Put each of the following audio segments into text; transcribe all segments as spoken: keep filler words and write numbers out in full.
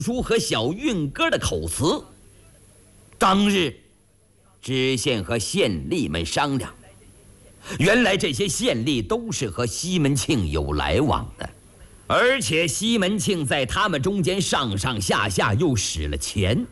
叔和小运哥的口词。当日，知县和县吏们商量，原来这些县吏都是和西门庆有来往的，而且西门庆在他们中间上上下下又使了钱，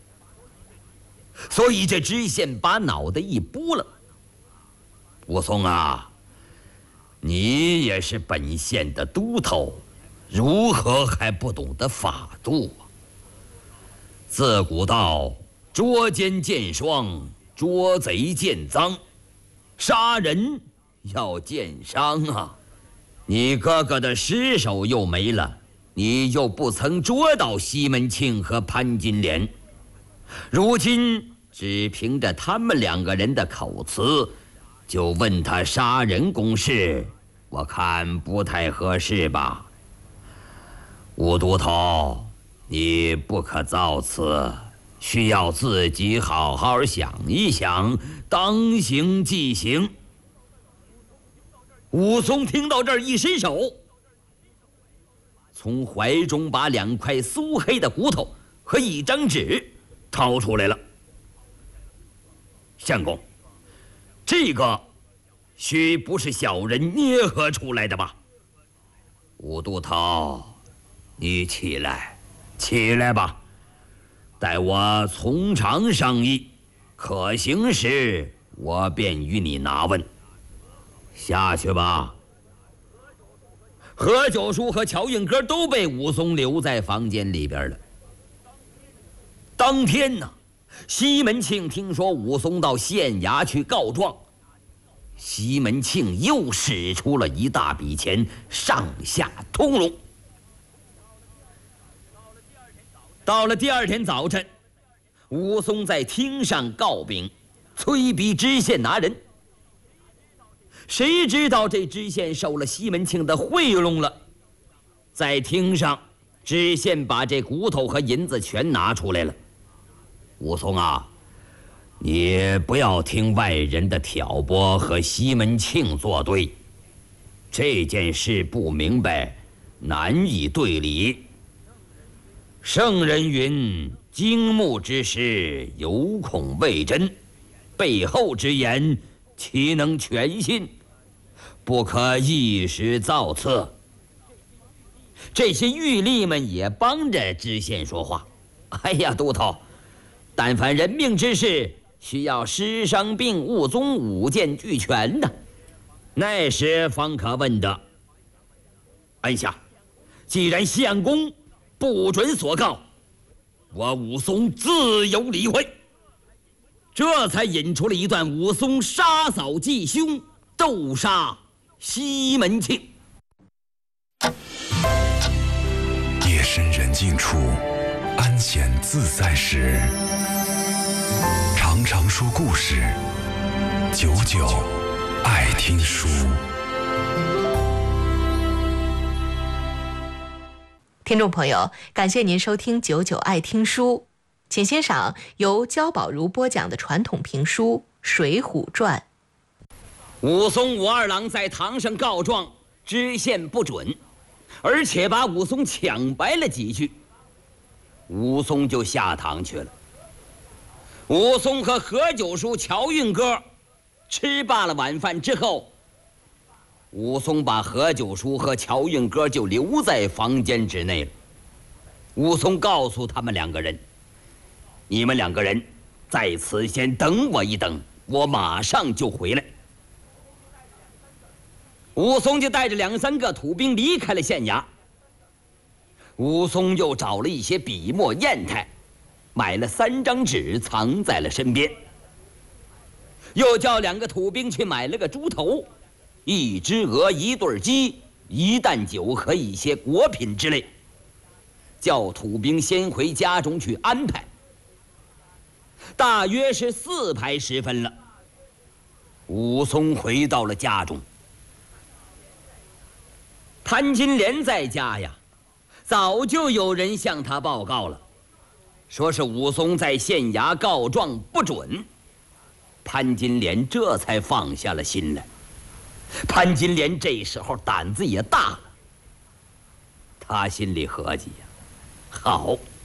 所以这知县把脑袋一拨了：“武松啊，你也是本县的都头，如何还不懂得法度啊？自古道捉奸见双，捉贼见赃，杀人要见伤啊！你哥哥的尸首又没了，你又不曾捉到西门庆和潘金莲，如今只凭着他们两个人的口词，就问他杀人公事，我看不太合适吧？武都头，你不可造次，需要自己好好想一想，当行即行。”武松听到这儿，一伸手，从怀中把两块酥黑的骨头和一张纸掏出来了。相公，这个须不是小人捏合出来的吧？武都头，你起来，起来吧，待我从长商议，可行时我便与你拿问。下去吧。何九叔和乔运哥都被武松留在房间里边了。当天呢，西门庆听说武松到县衙去告状，西门庆又使出了一大笔钱，上下通融。到了第二天早晨，武松在厅上告禀，催逼知县拿人。谁知道这知县受了西门庆的贿赂了，在厅上，知县把这骨头和银子全拿出来了。武松啊，你不要听外人的挑拨和西门庆作对，这件事不明白，难以对理。圣人云：惊木之师，有恐未真，背后之言，岂能全信？不可一时造次。这些狱吏们也帮着知县说话。哎呀，都头，但凡人命之事，需要尸伤病物宗五件俱全的，那时方可问的。按下，既然相公不准所告，我武松自有理会。这才引出了一段武松杀嫂继兄，斗杀西门庆。 夜深人静处，安闲自在时，常常说故事，久久爱听书。 听众朋友，感谢您收听九九爱听书，请欣赏由焦宝如播讲的传统评书《水浒传》。 武松武二郎在堂上告状，知县不准，而且把武松抢白了几句，武松就下堂去了。武松和何九叔、乔运哥吃罢了晚饭之后，武松把何九叔和乔运哥就留在房间之内了。武松告诉他们两个人：“你们两个人在此先等我一等，我马上就回来。”武松就带着两三个土兵离开了县衙。武松又找了一些笔墨砚台，买了三张纸藏在了身边，又叫两个土兵去买了个猪头、一只鹅、一对鸡、一担酒和一些果品之类，叫土兵先回家中去安排。大约是四排时分了，武松回到了家中。潘金莲在家呀，早就有人向他报告了，说是武松在县衙告状不准。潘金莲这才放下了心来。潘金莲这时候胆子也大了，他心里合计呀，好，